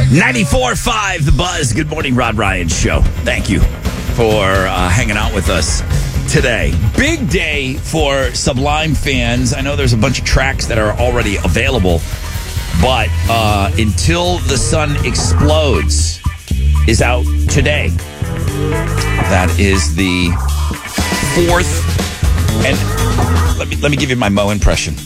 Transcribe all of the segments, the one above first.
94.5 The Buzz. Good morning, Rod Ryan Show. Thank you for hanging out with us today. Big day for Sublime fans. I know there's a bunch of tracks that are already available, but Until the Sun Explodes is out today. That is the 4th. And let me give you my Mo impression.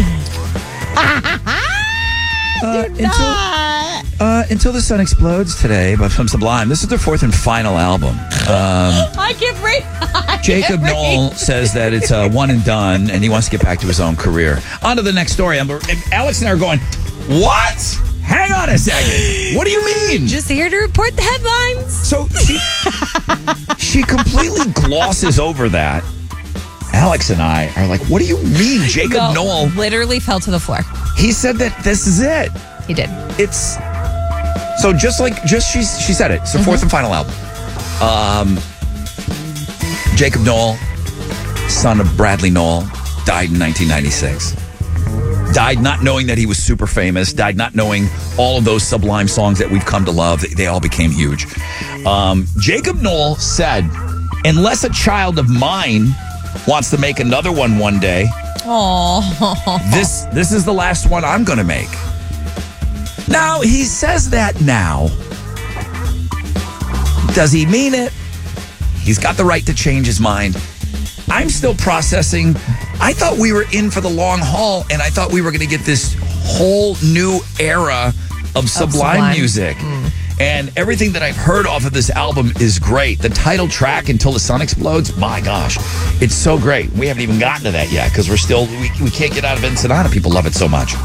Until the Sun Explodes today, but from Sublime. This is their 4th and final album. I can't breathe. Jacob Knoll says that it's a one and done, and he wants to get back to his own career. On to the next story. Alex and I are going, what? Hang on a second. What do you mean? Just here to report the headlines. So she completely glosses over that. Alex and I are like, what do you mean, Jacob Knoll? Literally fell to the floor. He said that this is it. He did. It's so she said it. It's the 4th and final album. Jacob Knoll, son of Bradley Knoll, died in 1996. Died not knowing that he was super famous. Died not knowing all of those Sublime songs that we've come to love. They all became huge. Jacob Knoll said, unless a child of mine wants to make another one day, this is the last one I'm going to make. Now, he says that now. Does he mean it? He's got the right to change his mind. I'm still processing. I thought we were in for the long haul, and I thought we were going to get this whole new era of Sublime music. And everything that I've heard off of this album is great. The title track, Until the Sun Explodes, my gosh, it's so great. We haven't even gotten to that yet because we can't get out of Ensenada. People love it so much.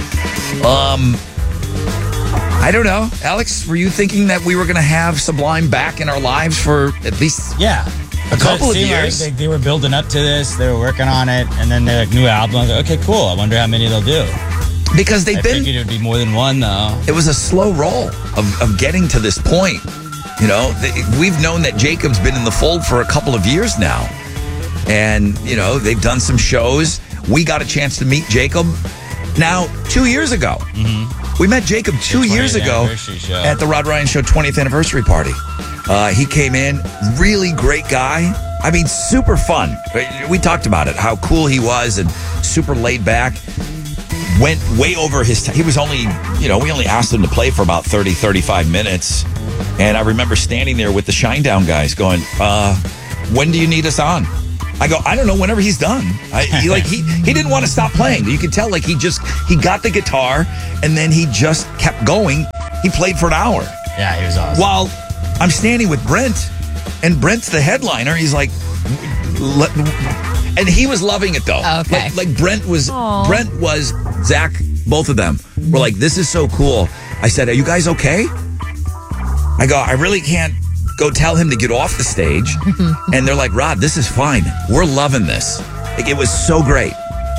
I don't know. Alex, were you thinking that we were going to have Sublime back in our lives for at least a couple of years? Like they were building up to this. They were working on it. And then they're like, new album. I was like, okay, cool. I wonder how many they'll do. Because I figured it would be more than one, though. It was a slow roll of getting to this point. You know, we've known that Jacob's been in the fold for a couple of years now. And, you know, they've done some shows. We got a chance to meet Jacob now 2 years ago. Mm-hmm. We met Jacob 2 years ago at the Rod Ryan Show 20th anniversary party. He came in, really great guy. I mean, super fun. We talked about it, how cool he was and super laid back. Went way over his time. He was only, we only asked him to play for about 30, 35 minutes. And I remember standing there with the Shinedown guys going, when do you need us on? I go, I don't know, whenever he's done. He didn't want to stop playing. You could tell, he got the guitar and then he just kept going. He played for an hour. Yeah, he was awesome. While I'm standing with Brent, and Brent's the headliner. He's like, and he was loving it though. Oh, okay. Like Brent was, Zach, both of them were like, this is so cool. I said, are you guys okay? I go, I really can't go tell him to get off the stage. And they're like, Rod, this is fine. We're loving this. It was so great.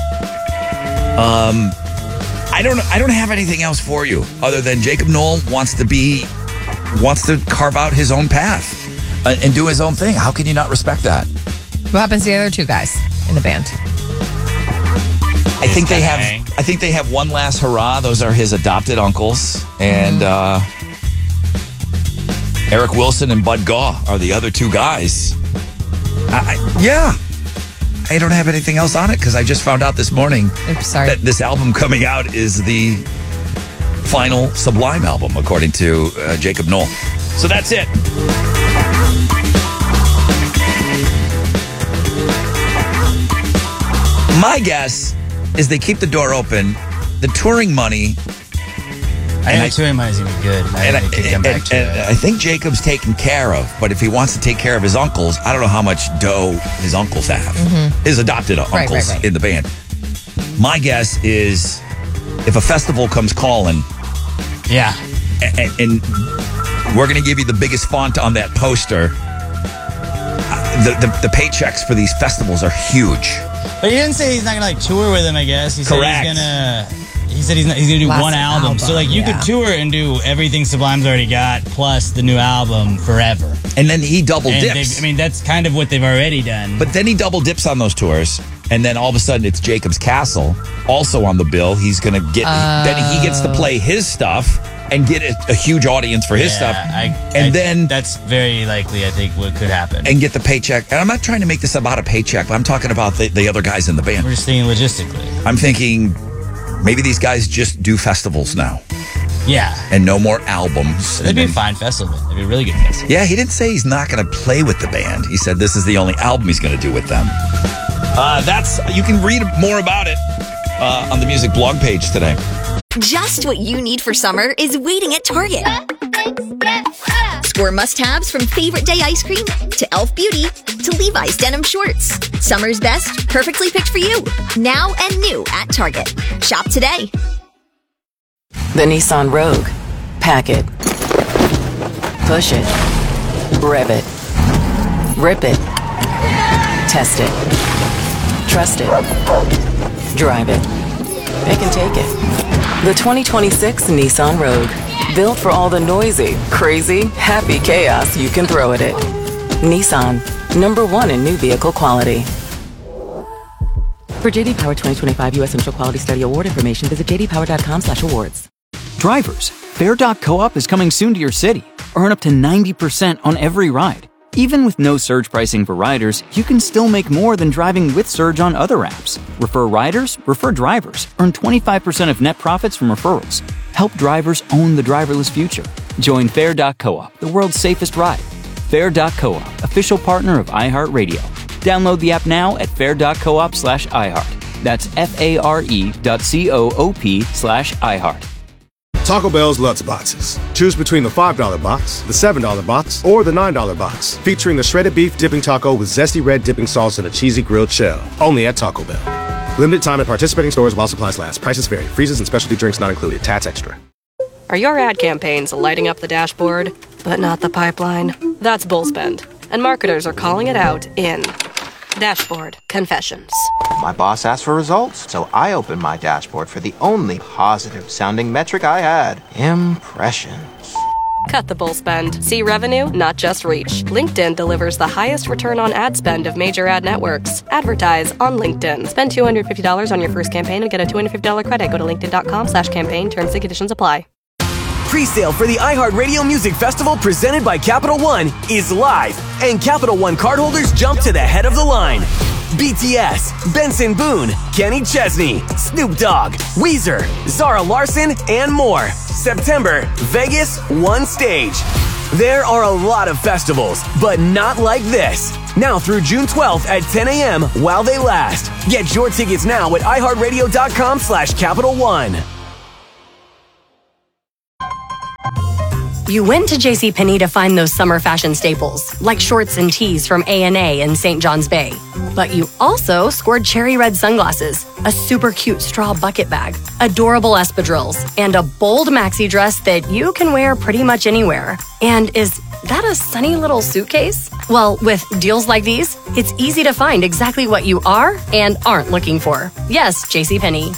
I don't have anything else for you other than Jacob Knoll wants to carve out his own path and do his own thing. How can you not respect that? What happens to the other two guys in the band? I think they have one last hurrah. Those are his adopted uncles. And Eric Wilson and Bud Gaw are the other two guys. I don't have anything else on it because I just found out this morning that this album coming out is the final Sublime album, according to Jacob Knoll. So that's it. My guess is they keep the door open. The touring money... I think touring money is going to be good. I think Jacob's taken care of, but if he wants to take care of his uncles, I don't know how much dough his uncles have. Mm-hmm. His adopted uncles in the band. My guess is if a festival comes calling, and we're going to give you the biggest font on that poster, the paychecks for these festivals are huge. But he didn't say he's not going to tour with him, I guess. He said he's going to do one album. So you could tour and do everything Sublime's already got plus the new album forever. And then he double dips. That's kind of what they've already done. But then he double dips on those tours. And then all of a sudden it's Jacob's Castle also on the bill. He's going to get then he gets to play his stuff and get a huge audience for his stuff. Then that's very likely, I think, what could happen. And get the paycheck. And I'm not trying to make this about a paycheck, but I'm talking about the other guys in the band. We're just thinking logistically. I'm thinking maybe these guys just do festivals now. Yeah. And no more albums. It'd be a fine festival. It'd be a really good festival. Yeah, he didn't say he's not going to play with the band. He said this is the only album he's going to do with them. You can read more about it on the music blog page today. Just what you need for summer is waiting at Target. Score must-haves from Favorite Day ice cream to Elf Beauty to Levi's denim shorts. Summer's best, perfectly picked for you. Now and new at Target. Shop today. The Nissan Rogue. Pack it. Push it. Rev it. Rip it. Test it. Trust it. Drive it. Pick and take it. The 2026 Nissan Rogue. Built for all the noisy, crazy, happy chaos you can throw at it. Nissan. #1 in new vehicle quality. For JD Power 2025 U.S. Initial Quality Study Award information, visit jdpower.com/awards. Drivers, Fare.coop is coming soon to your city. Earn up to 90% on every ride. Even with no surge pricing for riders, you can still make more than driving with surge on other apps. Refer riders, refer drivers. Earn 25% of net profits from referrals. Help drivers own the driverless future. Join Fare.coop, the world's safest ride. Fare.coop, official partner of iHeartRadio. Download the app now at fare.coop/iHeart. That's FARE.coop/iHeart. Taco Bell's Lutz Boxes. Choose between the $5 box, the $7 box, or the $9 box. Featuring the shredded beef dipping taco with zesty red dipping sauce and a cheesy grilled shell. Only at Taco Bell. Limited time at participating stores while supplies last. Prices vary. Freezes and specialty drinks not included. Tats extra. Are your ad campaigns lighting up the dashboard, but not the pipeline? That's Bullspend. And marketers are calling it out in Dashboard Confessions. My boss asked for results, so I opened my dashboard for the only positive-sounding metric I had. Impressions. Cut the bull spend. See revenue, not just reach. LinkedIn delivers the highest return on ad spend of major ad networks. Advertise on LinkedIn. Spend $250 on your first campaign and get a $250 credit. Go to linkedin.com/campaign. Terms and conditions apply. Pre-sale for the iHeartRadio Music Festival presented by Capital One is live, and Capital One cardholders jump to the head of the line. BTS, Benson Boone, Kenny Chesney, Snoop Dogg, Weezer, Zara Larsson, and more. September, Vegas, one stage. There are a lot of festivals, but not like this. Now through June 12th at 10 a.m. while they last. Get your tickets now at iHeartRadio.com/Capital One. You went to JCPenney to find those summer fashion staples, like shorts and tees from A&A and St. John's Bay. But you also scored cherry red sunglasses, a super cute straw bucket bag, adorable espadrilles, and a bold maxi dress that you can wear pretty much anywhere. And is that a sunny little suitcase? Well, with deals like these, it's easy to find exactly what you are and aren't looking for. Yes, JCPenney.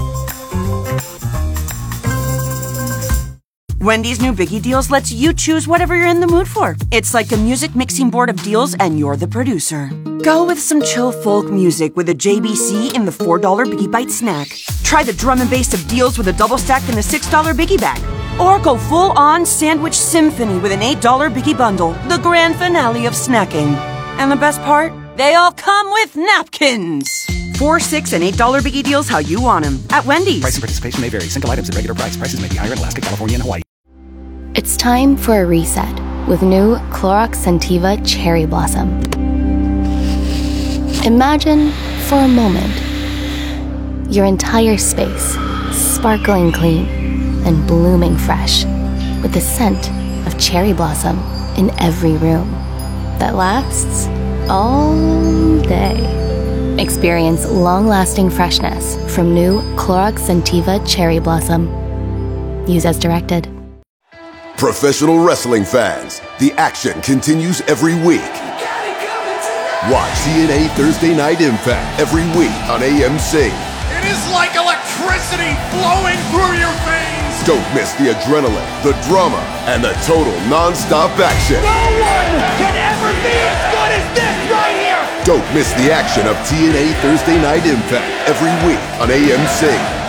Wendy's new Biggie Deals lets you choose whatever you're in the mood for. It's like a music mixing board of deals, and you're the producer. Go with some chill folk music with a JBC in the $4 Biggie Bite snack. Try the drum and bass of deals with a double stack in the $6 Biggie Bag. Or go full-on sandwich symphony with an $8 Biggie Bundle, the grand finale of snacking. And the best part? They all come with napkins. $4, $6, and $8 Biggie Deals how you want them at Wendy's. Price and participation may vary. Single items at regular price. Prices may be higher in Alaska, California, and Hawaii. It's time for a reset with new Clorox Scentiva Cherry Blossom. Imagine, for a moment, your entire space sparkling clean and blooming fresh with the scent of cherry blossom in every room that lasts all day. Experience long-lasting freshness from new Clorox Scentiva Cherry Blossom. Use as directed. Professional wrestling fans, the action continues every week. Watch TNA Thursday Night Impact every week on AMC. It is like electricity flowing through your veins. Don't miss the adrenaline, the drama, and the total non-stop action. No one can ever be as good as this right here. Don't miss the action of TNA Thursday Night Impact every week on AMC.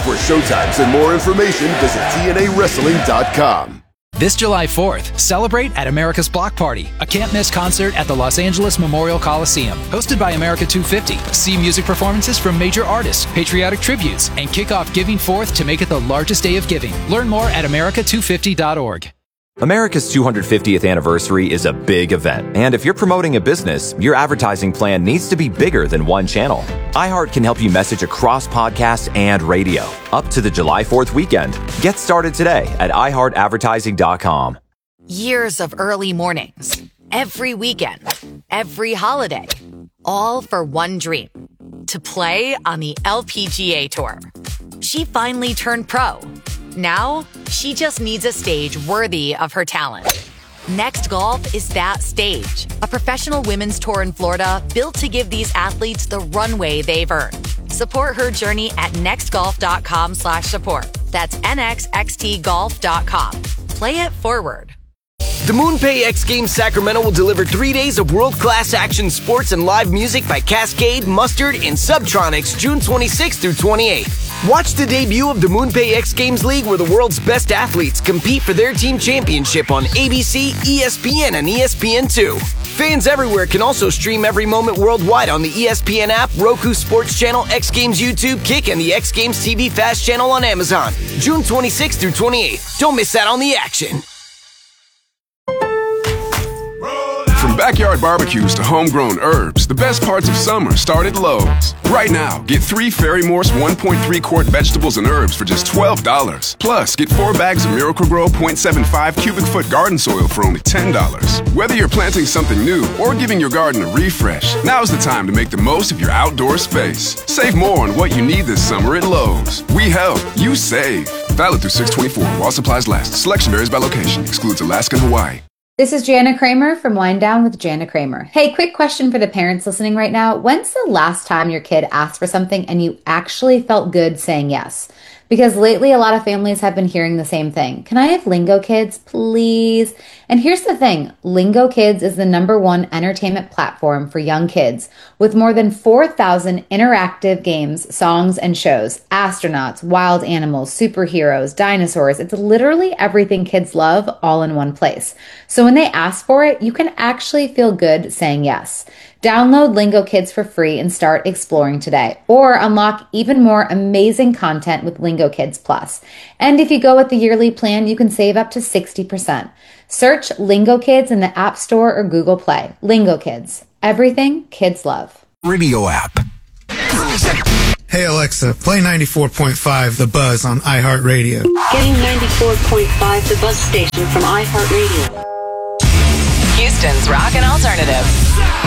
For showtimes and more information, visit TNAWrestling.com. This July 4th, celebrate at America's Block Party, a can't-miss concert at the Los Angeles Memorial Coliseum. Hosted by America 250, see music performances from major artists, patriotic tributes, and kick off Giving 4th to make it the largest day of giving. Learn more at america250.org. America's 250th anniversary is a big event, and if you're promoting a business, your advertising plan needs to be bigger than one channel. iHeart can help you message across podcasts and radio up to the July 4th weekend. Get started today at iHeartAdvertising.com. Years of early mornings, every weekend, every holiday, all for one dream: to play on the LPGA Tour. She finally turned pro. Now, she just needs a stage worthy of her talent. Next Golf is that stage. A professional women's tour in Florida built to give these athletes the runway they've earned. Support her journey at nextgolf.com/support. That's nxxtgolf.com. Play it forward. The MoonPay X Games Sacramento will deliver 3 days of world-class action sports and live music by Cascade, Mustard, and Subtronics June 26th through 28th. Watch the debut of the MoonPay X Games League, where the world's best athletes compete for their team championship on ABC, ESPN, and ESPN2. Fans everywhere can also stream every moment worldwide on the ESPN app, Roku Sports Channel, X Games YouTube, Kick, and the X Games TV Fast channel on Amazon. June 26th through 28th. Don't miss out on the action. From backyard barbecues to homegrown herbs, the best parts of summer start at Lowe's. Right now, get 3 Ferry Morse 1.3 quart vegetables and herbs for just $12. Plus, get 4 bags of Miracle-Gro 0.75 cubic foot garden soil for only $10. Whether you're planting something new or giving your garden a refresh, now's the time to make the most of your outdoor space. Save more on what you need this summer at Lowe's. We help, you save. Valid through 6/24 while supplies last. Selection varies by location. Excludes Alaska and Hawaii. This is Jana Kramer from Wind Down with Jana Kramer. Hey, quick question for the parents listening right now. When's the last time your kid asked for something and you actually felt good saying yes? Because lately a lot of families have been hearing the same thing. Can I have Lingo Kids, please? And here's the thing. Lingo Kids is the #1 entertainment platform for young kids with more than 4,000 interactive games, songs, and shows. Astronauts, wild animals, superheroes, dinosaurs. It's literally everything kids love all in one place. So when they ask for it, you can actually feel good saying yes. Download Lingo Kids for free and start exploring today, or unlock even more amazing content with Lingo Kids Plus. And if you go with the yearly plan, you can save up to 60%. Search Lingo Kids in the App Store or Google Play. Lingo Kids, everything kids love. Radio app. Hey Alexa, play 94.5 The Buzz on iHeartRadio. Getting 94.5 The Buzz station from iHeartRadio. Houston's Rockin' Alternative.